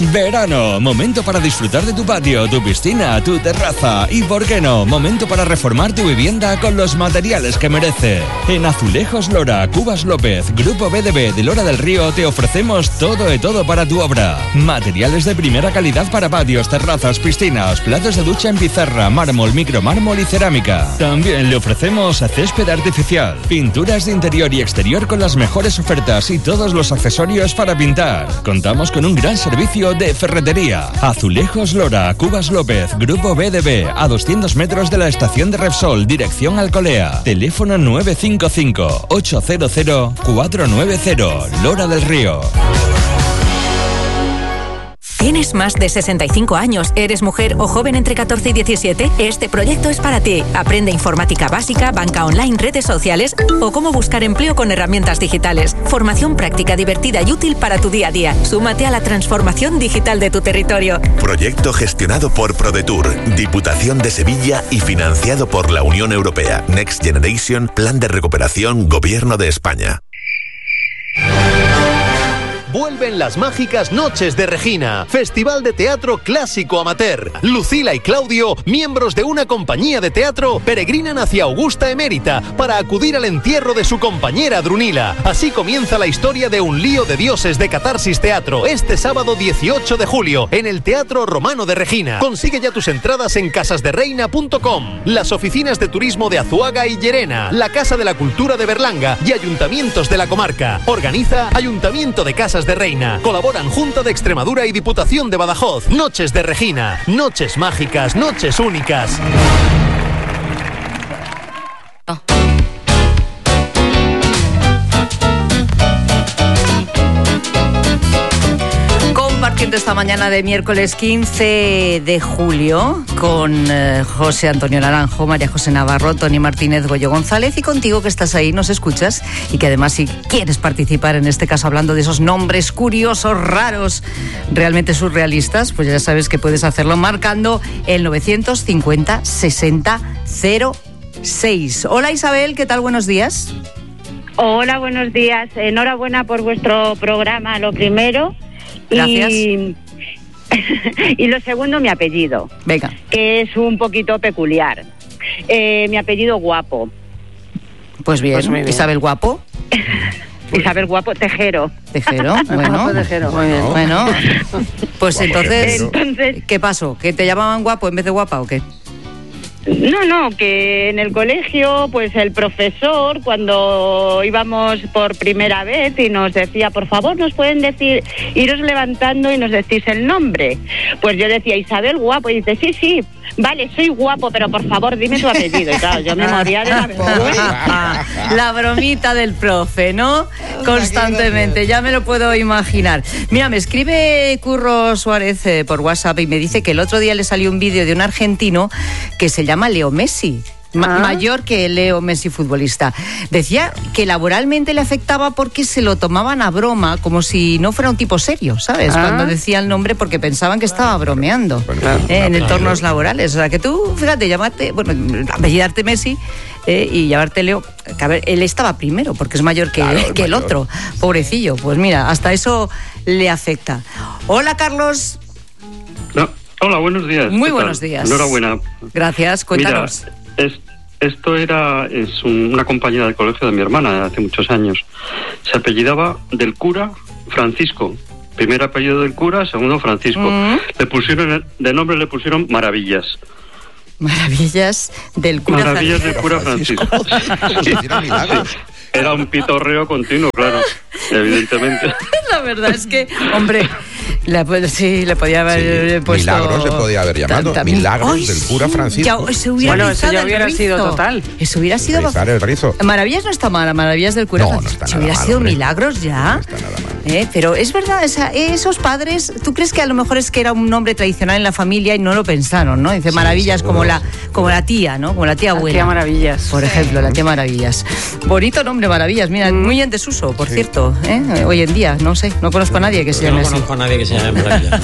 Verano, momento para disfrutar de tu patio, tu piscina, tu terraza y, ¿por qué no?, momento para reformar tu vivienda con los materiales que merece. En Azulejos Lora, Cubas López, Grupo BDB de Lora del Río te ofrecemos todo de todo para tu obra. Materiales de primera calidad para patios, terrazas, piscinas, platos de ducha en pizarra, mármol, micromármol y cerámica. También le ofrecemos césped artificial, pinturas de interior y exterior con las mejores ofertas y todos los accesorios para pintar. Contamos con un gran servicio de ferretería. Azulejos Lora, Cubas López, Grupo BDB, a 200 metros de la estación de Repsol, dirección Alcolea. Teléfono 955-800-490, Lora del Río. ¿Tienes más de 65 años? ¿Eres mujer o joven entre 14 y 17? Este proyecto es para ti. Aprende informática básica, banca online, redes sociales o cómo buscar empleo con herramientas digitales. Formación práctica, divertida y útil para tu día a día. Súmate a la transformación digital de tu territorio. Proyecto gestionado por ProDetour, Diputación de Sevilla y financiado por la Unión Europea. Next Generation, Plan de Recuperación, Gobierno de España. Vuelven las mágicas Noches de Regina, festival de teatro clásico amateur. Lucila y Claudio, miembros de una compañía de teatro, peregrinan hacia Augusta Emérita para acudir al entierro de su compañera Drunila. Así comienza la historia de Un lío de dioses de Catarsis Teatro, este sábado 18 de julio, en el Teatro Romano de Regina. Consigue ya tus entradas en casasdereina.com, las oficinas de turismo de Azuaga y Llerena, la Casa de la Cultura de Berlanga y ayuntamientos de la comarca. Organiza Ayuntamiento de Casas de Reina. Colaboran Junta de Extremadura y Diputación de Badajoz. Noches de Regina. Noches mágicas, noches únicas. Compartiendo esta mañana de miércoles 15 de julio con José Antonio Naranjo, María José Navarro, Tony Martínez, Goyo González y contigo que estás ahí, nos escuchas y que además si quieres participar en este caso hablando de esos nombres curiosos, raros, realmente surrealistas, pues ya sabes que puedes hacerlo marcando el 950 60 06. Hola Isabel, ¿qué tal? Buenos días. Hola, buenos días. Enhorabuena por vuestro programa, lo primero. Gracias. Y lo segundo, mi apellido. Venga. Que es un poquito peculiar. Mi apellido Guapo. Pues bien, Isabel Guapo. Isabel Guapo Tejero. Tejero, bueno. Tejero. Muy bien. Bueno, pues entonces, Entonces, ¿qué pasó? ¿Que te llamaban guapo en vez de guapa o qué? No, que en el colegio, pues el profesor, cuando íbamos por primera vez y nos decía, por favor, nos pueden decir, iros levantando y nos decís el nombre. Pues yo decía, Isabel Guapo, y dice, sí, vale, soy guapo, pero por favor, dime tu apellido. Y claro, yo me moría de la vergüenza. La bromita del profe, ¿no? Constantemente, ya me lo puedo imaginar. Mira, me escribe Curro Suárez por WhatsApp y me dice que el otro día le salió un vídeo de un argentino que se llama Leo Messi. Mayor que Leo Messi, futbolista. Decía que laboralmente le afectaba porque se lo tomaban a broma, como si no fuera un tipo serio, ¿sabes? Cuando decía el nombre porque pensaban que estaba bromeando en entornos laborales. O sea, que tú, fíjate, apellidarte Messi y llamarte Leo, que a ver, él estaba primero porque es mayor que el otro. Pobrecillo. Pues mira, hasta eso le afecta. Hola, Carlos. No. Hola, buenos días. Muy buenos días. Enhorabuena. Gracias, cuéntanos. Mira, esto es una compañera de colegio de mi hermana de hace muchos años. Se apellidaba del cura Francisco. Primer apellido del cura, segundo Francisco. Le pusieron Maravillas. Maravillas del cura Maravillas del cura Francisco. Sí. Era un pitorreo continuo, claro, evidentemente. La verdad es que, hombre, le podía haber puesto... Milagros le podía haber llamado. Milagros del cura Francisco. Eso ya hubiera sido total. Eso hubiera sido... Rizar el rizo. Maravillas no está mal, Maravillas del cura Francisco. No está si hubiera mal, sido hombre. Milagros ya. No está nada mal. Pero es verdad, esos padres, ¿tú crees que a lo mejor es que era un nombre tradicional en la familia y no lo pensaron, ¿no? Dice Maravillas como la tía, ¿no? Como la tía abuela. La tía Maravillas. Por ejemplo, la tía Maravillas. Bonito nombre, Maravillas. Mira, muy en desuso, por cierto. Hoy en día, no sé, no conozco a nadie que se llame así. No conozco a nadie que se llame Maravillas.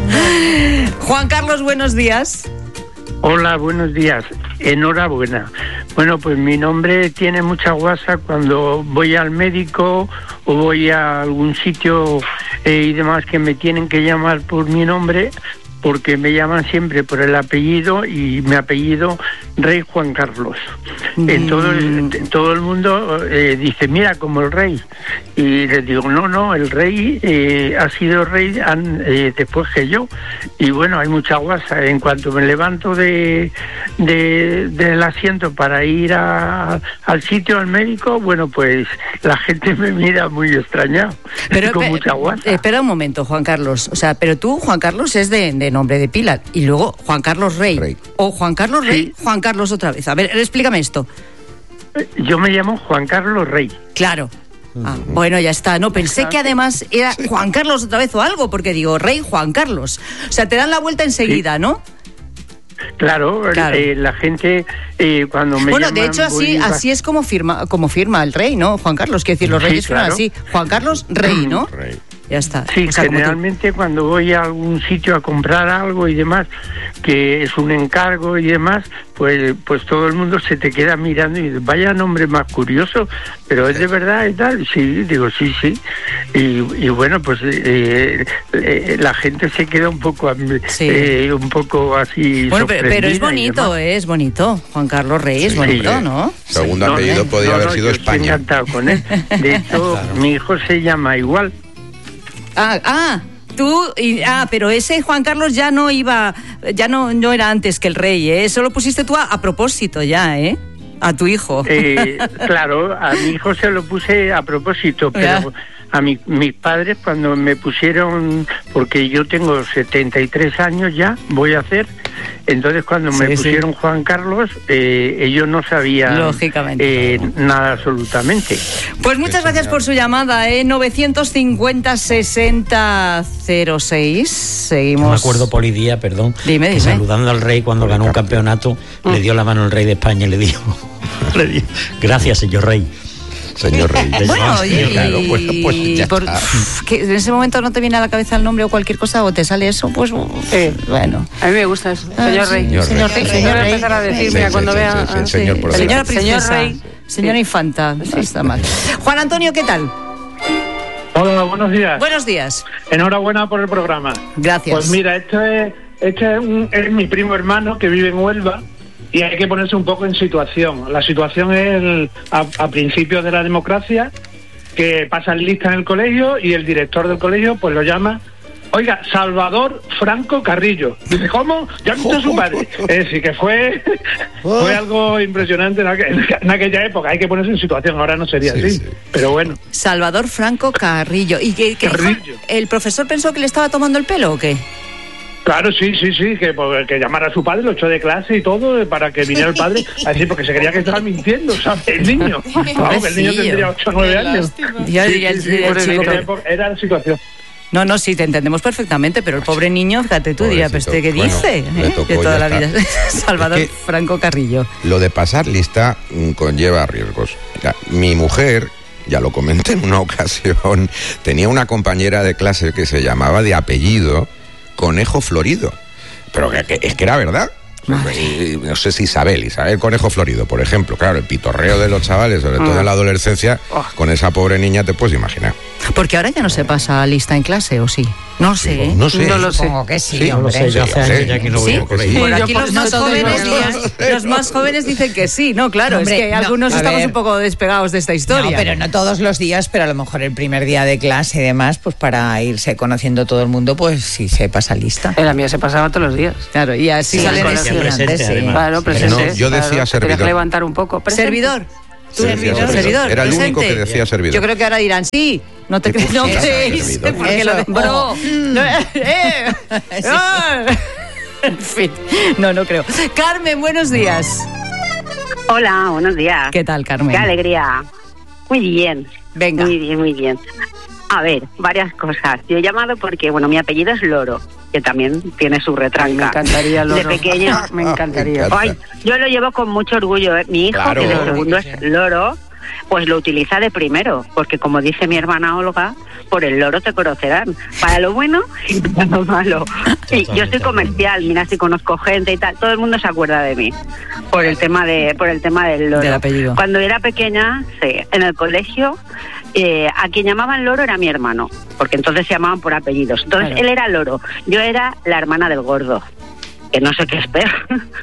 Juan Carlos, buenos días. Hola, buenos días. Enhorabuena. Bueno, pues mi nombre tiene mucha guasa cuando voy al médico o voy a algún sitio y demás, que me tienen que llamar por mi nombre, porque me llaman siempre por el apellido, y mi apellido Rey Juan Carlos. Todo el mundo dice, mira, como el rey. Y les digo, no, el rey ha sido rey después que yo. Y bueno, hay mucha guasa. En cuanto me levanto del asiento para ir al sitio, al médico, bueno, pues la gente me mira muy extrañado, pero con mucha guasa. Espera un momento, Juan Carlos. O sea, pero tú, Juan Carlos, es de nombre de pila. Y luego Juan Carlos Rey. O Juan Carlos Rey, sí. Juan Carlos otra vez. A ver, explícame esto. Yo me llamo Juan Carlos Rey. Claro. Bueno, ya está. No, pensé que además era Juan Carlos otra vez o algo, porque digo, Rey Juan Carlos. O sea, te dan la vuelta enseguida, sí. ¿no? Claro. La gente cuando me bueno, llaman, de hecho así es como firma el rey, ¿no? Juan Carlos, quiere decir, los reyes firman así. Juan Carlos Rey, ¿no? Rey. Ya está. Sí, o sea, generalmente cuando voy a algún sitio a comprar algo y demás, que es un encargo y demás, pues todo el mundo se te queda mirando y dice, vaya nombre más curioso, pero es de verdad y tal. Sí, digo, sí. Y bueno, pues la gente se queda un poco así. Bueno, pero es bonito, Juan Carlos Rey, es bonito, ¿no? Segundo apellido podría haber sido España. Estoy encantado con él. De hecho, claro. Mi hijo se llama igual. Pero ese Juan Carlos ya no era antes que el rey, ¿eh? Eso lo pusiste tú a propósito ya, ¿eh? A tu hijo. Claro, a mi hijo se lo puse a propósito, pero a mis padres cuando me pusieron, porque yo tengo 73 años ya, voy a hacer, entonces cuando me pusieron Juan Carlos, ellos no sabían lógicamente nada absolutamente. Pues muchas gracias por su llamada, 950 60 06. Seguimos. Yo me acuerdo Polidía, perdón, dime. Saludando al rey cuando ganó un campeonato, le dio la mano al rey de España y le dijo gracias, señor rey. Señor Rey. Bueno, pues ya está. Que en ese momento no te viene a la cabeza el nombre o cualquier cosa o te sale eso, pues bueno. A mí me gusta eso. Señor Rey. Señor Rey. Voy a empezar a decir, cuando vea... Señor Señora princesa. Señor Rey. Señora infanta. No está mal. Juan Antonio, ¿qué tal? Hola, buenos días. Buenos días. Enhorabuena por el programa. Gracias. Pues mira, este es mi primo hermano que vive en Huelva. Y hay que ponerse un poco en situación. La situación es a principios de la democracia, que pasan lista en el colegio y el director del colegio pues lo llama, oiga, Salvador Franco Carrillo. Dice, ¿cómo? Ya visto a su padre. Sí que fue algo impresionante en aquella época. Hay que ponerse en situación, ahora no sería así. Sí. Pero bueno. Salvador Franco Carrillo. ¿Y Carrillo. ¿El profesor pensó que le estaba tomando el pelo o qué? Claro, sí, que llamara a su padre, lo echó de clase y todo, para que viniera el padre, así, porque se creía que estaba mintiendo, ¿sabes? El niño. Vamos, el niño tendría 8 o 9 años. Era la situación. No, sí, te entendemos perfectamente, pero el pobre niño, fíjate tú, diría, pero ¿qué dice? De toda la vida. Salvador Franco Carrillo. Lo de pasar lista conlleva riesgos. Mi mujer, ya lo comenté en una ocasión, tenía una compañera de clase que se llamaba de apellido Conejo Florido, pero es que era verdad. No sé si Isabel Conejo Florido, por ejemplo. Claro, el pitorreo de los chavales, sobre todo en la adolescencia, con esa pobre niña te puedes imaginar. Porque ahora ya no se pasa lista en clase, ¿o sí? No sé. No sé. No lo sé. Supongo que sí, hombre. No lo sé, yo hace años ya que no voy a colegio. Por aquí los más jóvenes dicen que sí, ¿no? Claro, hombre, es que algunos estamos un poco despegados de esta historia. No, pero no todos los días, pero a lo mejor el primer día de clase y demás, pues para irse conociendo todo el mundo, pues sí se pasa lista. En la mía se pasaba todos los días. Claro, y así salen estudiantes, sí. Claro, presente. No, yo decía servidor. Tenías que levantar un poco. ¿Servidor? Servidor. Era el único que decía servidor. Yo creo que ahora dirán, sí, no creéis, porque lo de... Bro. En fin, no creo. Carmen, buenos días. Hola, buenos días. ¿Qué tal, Carmen? Qué alegría. Muy bien. Venga. Muy bien. A ver, varias cosas. Yo he llamado porque, mi apellido es Loro, que también tiene su retranca. Me encantaría, Loro. De pequeña. Me encantaría. Ay, yo lo llevo con mucho orgullo. Mi hijo, claro, que de segundo es Loro, pues lo utiliza de primero, porque como dice mi hermana Olga, por el loro te conocerán, para lo bueno y para lo malo. Y yo soy comercial, mira, si conozco gente y tal, todo el mundo se acuerda de mí por el tema del loro. Del apellido. Cuando era pequeña, sí, en el colegio a quien llamaban Loro era mi hermano, porque entonces se llamaban por apellidos. Entonces él era Loro, yo era la hermana del gordo, que no sé qué es peor.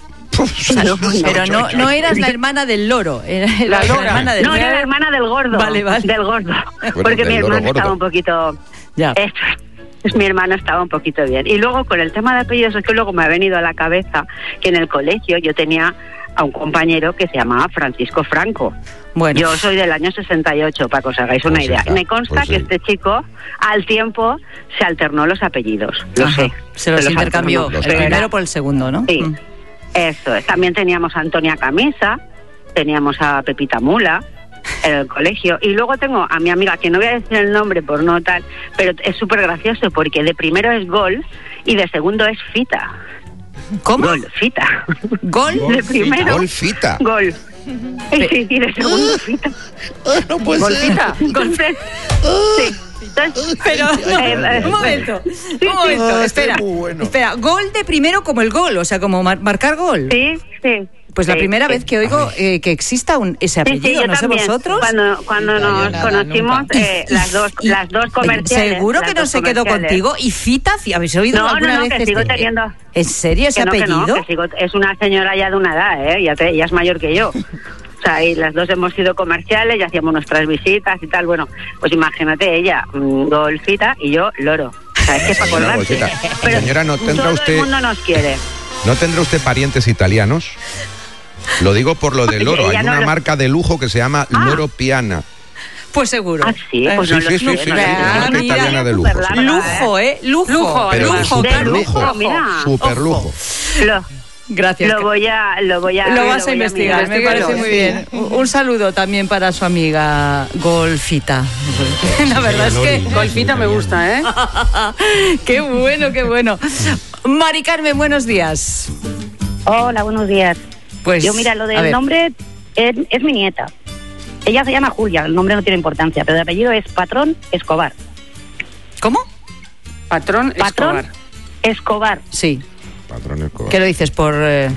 Pero no eras la hermana del loro, era la hermana del... No, era la hermana del gordo. Vale. Del gordo. Bueno, porque mi hermano gordo. estaba un poquito... Ya. Mi hermano estaba un poquito bien. Y luego con el tema de apellidos es que luego me ha venido a la cabeza que en el colegio yo tenía a un compañero que se llamaba Francisco Franco. Bueno. Yo soy del año 68, para que os hagáis una idea. Me consta que este chico al tiempo se alternó los apellidos. Lo sé. Se los intercambió alternó. el primero por el segundo, ¿no? Sí. Eso es. También teníamos a Antonia Camisa, teníamos a Pepita Mula en el colegio, y luego tengo a mi amiga, que no voy a decir el nombre por no tal, pero es súper gracioso porque de primero es Gol y de segundo es Fita. ¿Cómo? Gol, Fita. ¿Gol? De primero. Gol, Fita. Gol. Sí, y de segundo Fita. No puede Golfita. Golfita. Sí. Entonces, pero un momento, espera, espera, gol de primero como el gol, o sea, como marcar gol. Sí. Pues la primera vez que oigo que exista ese apellido, yo no sé también. vosotros. Cuando nos conocimos, las dos comerciales. Seguro que no se quedó contigo. ¿Y Fita? ¿Habéis oído alguna vez? Que sigo teniendo. ¿En serio ese apellido? Es una señora ya de una edad, ya es mayor que yo. O sea, y las dos hemos sido comerciales y hacíamos nuestras visitas y tal. Bueno, pues imagínate, ella, Golfita, y yo, Loro. O sea, es que para acordarse. Pero señora, ¿no tendrá todo usted... el mundo nos quiere. ¿No tendrá usted parientes italianos? Lo digo por lo de Loro. Hay una marca de lujo que se llama Loro Piana. Pues seguro. Ah, sí, pues no sí, una marca italiana de lujo. Lujo, Lujo, pero lujo, lujo, mira. super lujo. Gracias. Lo vas a investigar, me parece muy bien. Un saludo también para su amiga Golfita. La verdad es que Golfita me gusta, ¿eh? Qué bueno, qué bueno. Mari Carmen, buenos días. Hola, buenos días. Pues yo, mira, lo del nombre es mi nieta. Ella se llama Julia, el nombre no tiene importancia, pero el apellido es Patrón Escobar. ¿Cómo? Patrón Escobar. Sí. Patrón Escobar. ¿Qué lo dices? Por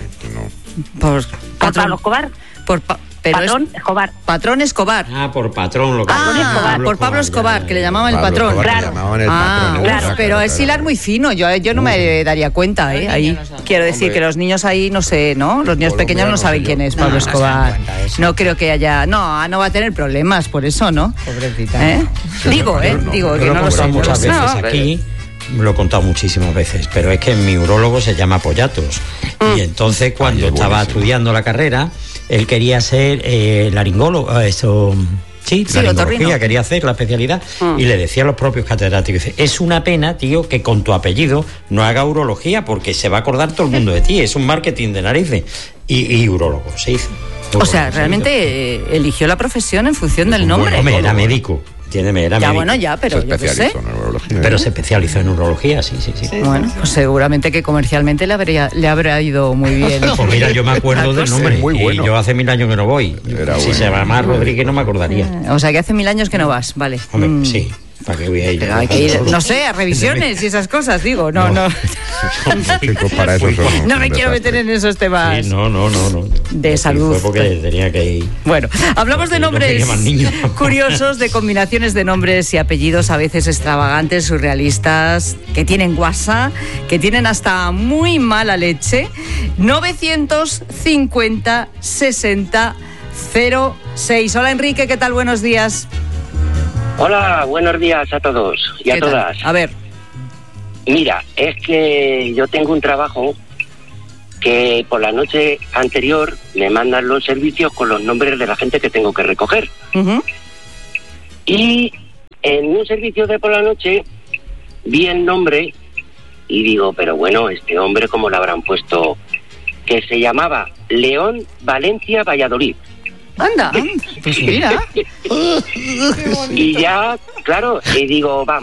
Pablo Escobar. Patrón Escobar. Patrón Escobar. Por patrón. Lo que por Pablo Escobar, que le llamaban el Pablo patrón. Escobar, Claro, pero es hilar muy fino. Yo no me daría cuenta, ahí. Quiero decir que los niños ahí, no sé, ¿no? Los niños pequeños no saben quién es Pablo Escobar. No creo que haya... No va a tener problemas por eso, ¿no? Pobrecita. Digo que no lo sé. Muchas veces aquí... Lo he contado muchísimas veces, pero es que mi urólogo se llama Pollatos. Y entonces cuando estaba estudiando la carrera, él quería ser laringólogo, laringología, quería hacer la especialidad, y le decía a los propios catedráticos, dice, es una pena, tío, que con tu apellido no haga urología, porque se va a acordar todo el mundo de ti, es un marketing de narices. Y urólogo se hizo. O sea, realmente eligió la profesión en función del nombre. Hombre, era médico. Pero yo qué sé. Pero se especializó en urología, sí. Bueno, pues seguramente que comercialmente le habrá ido muy bien. Pues mira, yo me acuerdo del nombre. Muy bueno. Y yo hace 1000 años que no voy. Si se llama Rodríguez no me acordaría. O sea, que hace 1000 años que no vas, vale. Hombre, sí. ¿Para qué voy a ir? Pero hay que ir, no sé, a revisiones y esas cosas, digo. No. No me quiero meter en esos temas. Sí, no. De salud. Fue porque tenía que ir. Bueno, hablamos de nombres curiosos, de combinaciones de nombres y apellidos a veces extravagantes, surrealistas, que tienen guasa, que tienen hasta muy mala leche. 950 60 06. Hola, Enrique, ¿qué tal? Buenos días. Hola, buenos días a todos y a todas. A ver. Mira, es que yo tengo un trabajo que por la noche anterior me mandan los servicios con los nombres de la gente que tengo que recoger. Y en un servicio de por la noche vi el nombre y digo, pero bueno, este hombre, ¿cómo le habrán puesto? Que se llamaba León Valencia Valladolid. Anda, pues mira. Y ya, claro, y digo, vamos.